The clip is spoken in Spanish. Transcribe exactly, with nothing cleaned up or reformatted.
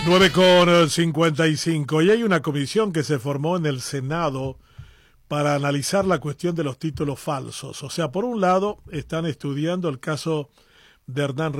nueve con cincuenta y cinco. Y hay una comisión que se formó en el Senado para analizar la cuestión de los títulos falsos. O sea, por un lado, están estudiando el caso de Hernán